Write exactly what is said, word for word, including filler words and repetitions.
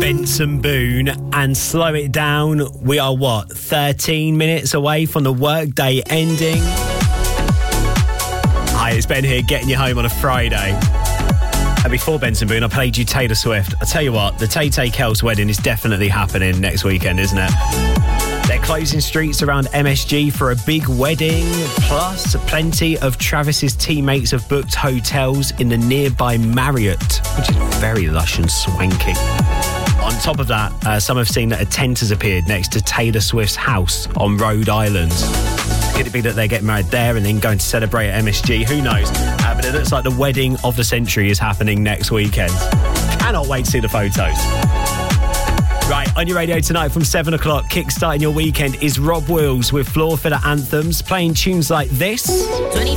Benson Boone and Slow It Down. We are, what, thirteen minutes away from the workday ending? Hi, it's Ben here, getting you home on a Friday. And before Benson Boone, I played you Taylor Swift. I tell you what, the Tay Tay Kels wedding is definitely happening next weekend, isn't it? They're closing streets around M S G for a big wedding. Plus, plenty of Travis's teammates have booked hotels in the nearby Marriott, which is very lush and swanky. On top of that, uh, some have seen that a tent has appeared next to Taylor Swift's house on Rhode Island. Could it be that they're getting married there and then going to celebrate at M S G? Who knows? Uh, but it looks like the wedding of the century is happening next weekend. Cannot wait to see the photos. Right, on your radio tonight from seven o'clock, kickstarting your weekend is Rob Wills with Floor Filler Anthems, playing tunes like this.